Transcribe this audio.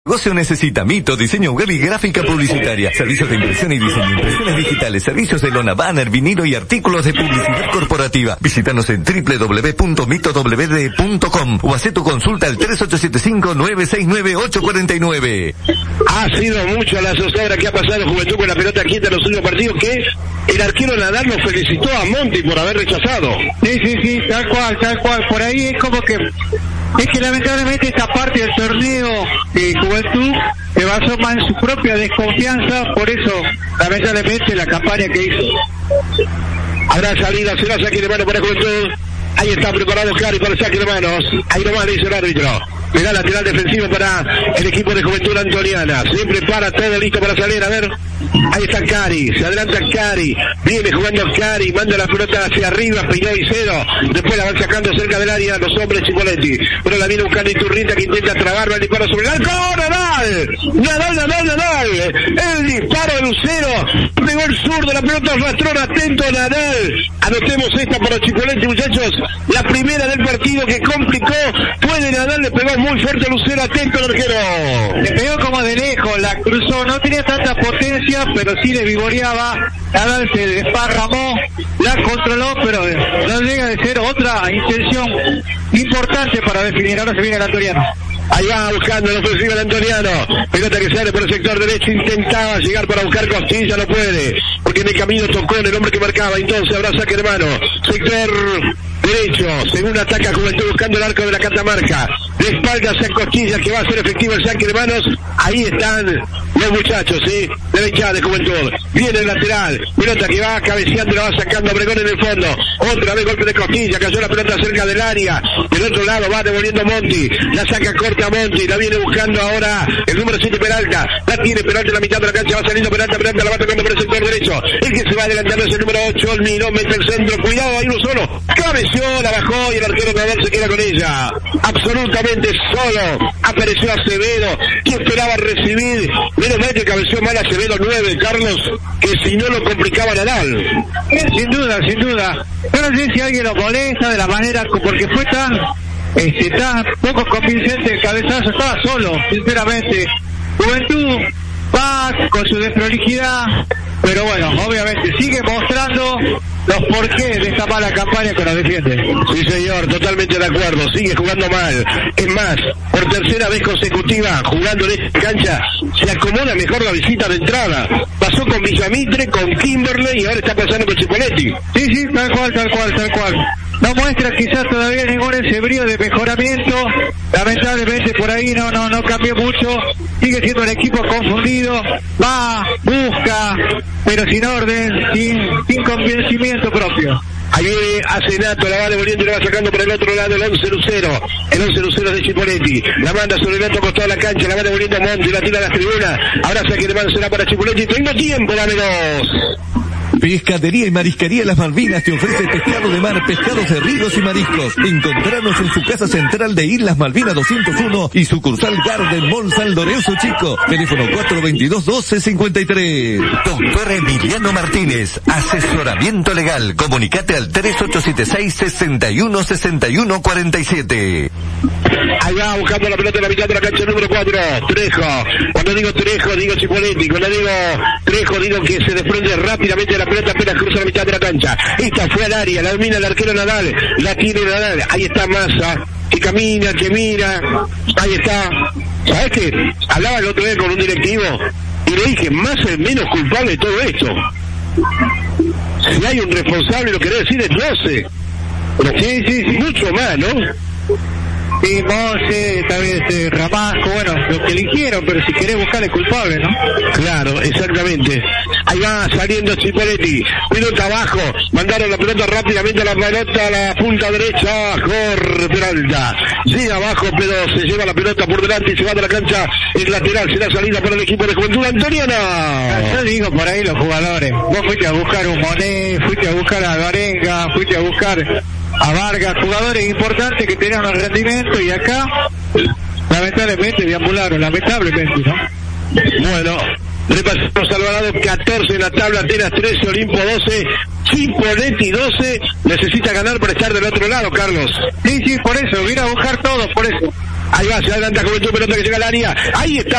Negocio necesita mito, diseño web y gráfica publicitaria, servicios de impresión y diseño, impresiones digitales, servicios de lona, banner, vinilo y artículos de publicidad corporativa. Visítanos en www.mitowd.com o haz tu consulta al 3875-969-849. Ha sido mucho la zozobra que ha pasado Juventud con la pelota quieta en los últimos partidos, que el arquero Nadal nos felicitó a Monti por haber rechazado. Sí, tal cual. Por ahí es como que... Es que lamentablemente esta parte del torneo de Juventud se basó más en su propia desconfianza, por eso lamentablemente la campaña que hizo. Habrá salida, será saque de mano para Juventud. Ahí está preparado Cari para el saque de manos. Ahí nomás le dice el árbitro. Le da lateral defensivo para el equipo de Juventud Antoniana. Se prepara todo listo para salir. A ver. Ahí está Cari. Se adelanta Cari. Viene jugando Cari. Manda la pelota hacia arriba. Peinado y cero. Después la van sacando cerca del área los hombres Chipoletti. Pero la viene buscando Iturrita, que intenta trabar. Va el disparo sobre el arco. ¡Nadal! El disparo de Lucero. Pegó el zurdo. La pelota rastrón. Atento Nadal. Anotemos esta para Chipoletti, muchachos. La primera del partido que complicó. Puede Nadal. Le pegó muy fuerte Lucero. Atento el arquero. Le pegó como de lejos. La cruzó. No tenía tanta potencia, pero sí le vivoreaba. Nadal se desparramó. La controló, pero no llega de ser otra intención importante para definir. Ahora se viene el antoniano. Ahí va buscando la ofensiva el antoniano. Pelota que sale por el sector derecho. Intentaba llegar para buscar Costilla. No puede. Porque en el camino tocó en el hombre que marcaba. Entonces habrá saque de mano. Sector derecho. Según ataca Juventud buscando el arco de la Catamarca. De espaldas a Costilla, que va a ser efectivo el saque de manos. Ahí están los muchachos, ¿sí? De la hinchada de Juventud. Viene el lateral. Pelota que va cabeceando, la va sacando a Obregón en el fondo. Otra vez golpe de Costilla. Cayó la pelota cerca del área. Del otro lado va devolviendo Monti. La saca corta Monti. La viene buscando ahora el número 7 Peralta. La tiene Peralta en la mitad de la cancha. Va saliendo Peralta la va tocando por el sector derecho. El que se va adelantando es el número 8. El miró, mete el centro. Cuidado, hay uno solo. Cabeció, la bajó y el arquero Nadal se queda con ella. Absolutamente solo. Apareció Acevedo, que esperaba recibir. Menos mal que cabeció mal Acevedo 9, Carlos, que si no lo complicaba Nadal. Sin duda. Yo no sé si alguien lo molesta de la manera, porque fue tan poco convincente el cabezazo. Estaba solo, sinceramente. Juventud va con su desprolijidad, pero bueno, obviamente sigue mostrando los porqués de esta mala campaña que nos defiende. Sí, señor, totalmente de acuerdo. Sigue jugando mal. Es más, por tercera vez consecutiva jugando en esta cancha, se acomoda mejor la visita de entrada. Pasó con Villamitre, con Kimberley y ahora está pasando con Chipoletti. Sí, tal cual. No muestra quizás todavía ningún ese brío de mejoramiento. Lamentablemente por ahí no cambió mucho. Sigue siendo un equipo confundido. Va, busca, pero sin orden, sin convencimiento propio. Ahí viene Acenato, la va devolviendo y la va sacando por el otro lado el 11 Lucero. El 11 Lucero de Chipoletti. La manda sobre el otro costado de la cancha, la va devolviendo a Monti, la tira a las tribunas. Ahora saque de mano será para Chipoletti. Tengo tiempo, dame dos. Pescadería y Marisquería Las Malvinas te ofrece pescado de mar, pescados de ríos y mariscos. Encontranos en su casa central de Islas Malvinas 201 y sucursal Garden Mall San Lorenzo Chico. Teléfono 422-1253. Doctor Emiliano Martínez, asesoramiento legal. Comunicate al 3876-616147. Ahí va buscando la pelota en la mitad de la cancha número 4. Trejo. Cuando digo Trejo, digo Chipoletti. Cuando digo Trejo, digo que se desprende rápidamente de la pelota apenas cruza la mitad de la cancha. Esta fue al área, la domina el arquero Nadal. La tiene Nadal. Ahí está Massa, que camina, que mira. Ahí está. ¿Sabes qué? Hablaba el otro día con un directivo y le dije, Massa es menos culpable de todo esto. Si hay un responsable, lo que debe decir es 12. Pero sí, mucho más, ¿no? Sí, Mose, tal vez Ramasco, bueno, lo que eligieron, pero si querés buscarle culpable, ¿no? Claro, exactamente. Ahí va saliendo Chipoletti, pelota abajo, mandaron la pelota rápidamente a la pelota, a la punta derecha, corre Peralta, llega abajo, pero se lleva la pelota por delante y se va de la cancha, el lateral será salida para el equipo de Juventud Antoniana. Yo digo por ahí los jugadores, vos fuiste a buscar un Monet, fuiste a buscar a Varenga, fuiste a buscar a Vargas, jugadores importantes que tenían un rendimiento y acá lamentablemente deambularon, lamentablemente, ¿no? Bueno, repasamos Alvarado 14 en la tabla, Atenas 13, Olimpo 12, Chipoletti 12, necesita ganar para estar del otro lado, Carlos. Sí, por eso, vino a buscar todo, por eso. Ahí va, se adelanta Juventud, pelota que llega al área. Ahí está